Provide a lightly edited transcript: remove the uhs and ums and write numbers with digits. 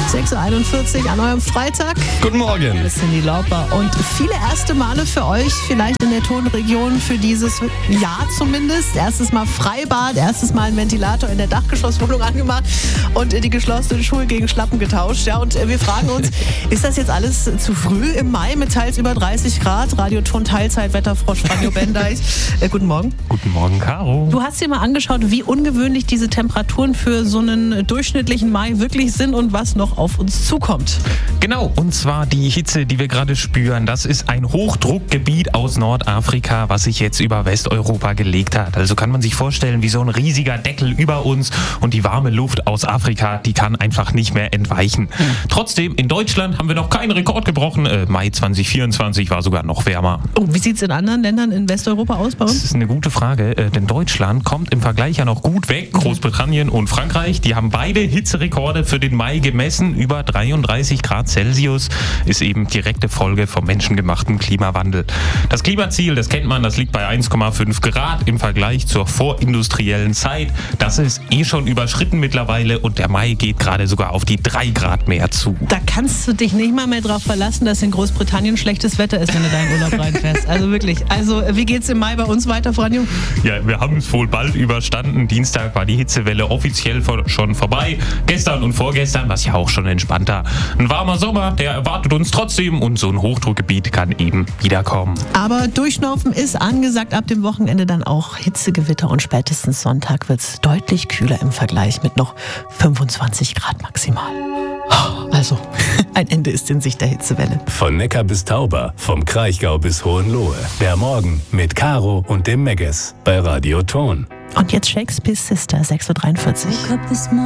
6.41 Uhr an eurem Freitag. Guten Morgen. Das sind die Lauper. Und viele erste Male für euch, vielleicht in der Tonregion für dieses Jahr zumindest. Erstes Mal Freibad, erstes Mal ein Ventilator in der Dachgeschosswohnung angemacht und die geschlossenen Schuhe gegen Schlappen getauscht. Ja, und wir fragen uns, ist das jetzt alles zu früh im Mai mit teils über 30 Grad? Radioton Teilzeitwetterfrosch Franjo Bendeich. Guten Morgen. Guten Morgen, Caro. Du hast dir mal angeschaut, wie ungewöhnlich diese Temperaturen für so einen durchschnittlichen Mai wirklich sind und was noch auf uns zukommt. Genau, und zwar die Hitze, die wir gerade spüren. Das ist ein Hochdruckgebiet aus Nordafrika, was sich jetzt über Westeuropa gelegt hat. Also kann man sich vorstellen, wie so ein riesiger Deckel über uns, und die warme Luft aus Afrika, die kann einfach nicht mehr entweichen. Trotzdem, in Deutschland haben wir noch keinen Rekord gebrochen. Mai 2024 war sogar noch wärmer. Oh, wie sieht es in anderen Ländern in Westeuropa aus bei uns? Das ist eine gute Frage, denn Deutschland kommt im Vergleich ja noch gut weg. Großbritannien und Frankreich, die haben beide Hitzerekorde für den Mai gemessen. Über 33 Grad Celsius ist eben direkte Folge vom menschengemachten Klimawandel. Das Klimaziel, das kennt man, das liegt bei 1,5 Grad im Vergleich zur vorindustriellen Zeit. Das ist schon überschritten mittlerweile, und der Mai geht gerade sogar auf die 3 Grad mehr zu. Da kannst du dich nicht mal mehr drauf verlassen, dass in Großbritannien schlechtes Wetter ist, wenn du deinen Urlaub reinfährst. Also wirklich. Also wie geht's im Mai bei uns weiter, Franjo? Ja, wir haben es wohl bald überstanden. Dienstag war die Hitzewelle offiziell schon vorbei. Gestern und vorgestern war es ja auch schon entspannter. Ein warmer Sommer, der erwartet uns trotzdem, und so ein Hochdruckgebiet kann eben wiederkommen. Aber Durchschnaufen ist angesagt, ab dem Wochenende dann auch Hitzegewitter, und spätestens Sonntag wird es deutlich kühler im Vergleich mit noch 25 Grad maximal. Also, ein Ende ist in Sicht der Hitzewelle. Von Neckar bis Tauber, vom Kraichgau bis Hohenlohe. Der Morgen mit Caro und dem Megges bei Radio Ton. Und jetzt Shakespeare's Sister, 6.43 Uhr.